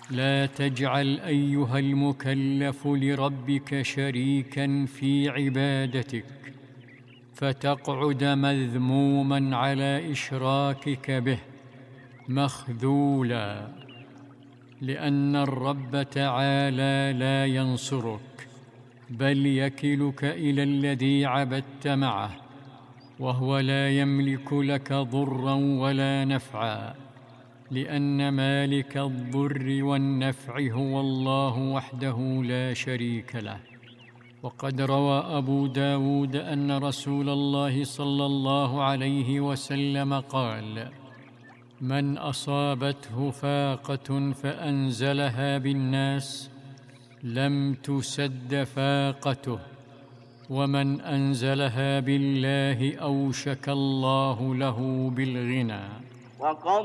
لا تجعل أيها المكلف لربك شريكا في عبادتك فتقعد مذموما على إشراكك به مخذولا، لأن الرب تعالى لا ينصرك بل يكلك إلى الذي عبدت معه، وهو لا يملك لك ضرا ولا نفعا، لأن مالك الضر والنفع هو الله وحده لا شريك له. وقد روى أبو داود أن رسول الله صلى الله عليه وسلم قال: من أصابته فاقة فأنزلها بالناس لم تسد فاقته، ومن أنزلها بالله أوشك الله له بالغنى. وقضى